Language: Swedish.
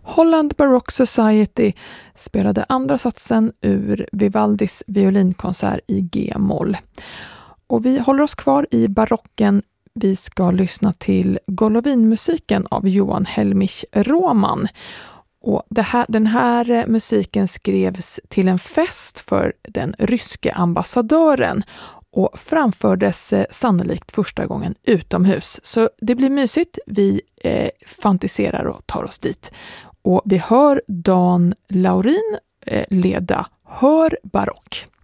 Holland Baroque Society spelade andra satsen ur Vivaldis violinkonsert i G-moll. Och vi håller oss kvar i barocken. Vi ska lyssna till Golovin-musiken av Johan Helmich Roman. Och den här musiken skrevs till en fest för den ryske ambassadören och framfördes sannolikt första gången utomhus. Så det blir mysigt, vi fantiserar och tar oss dit. Och vi hör Dan Laurin leda Hör barock.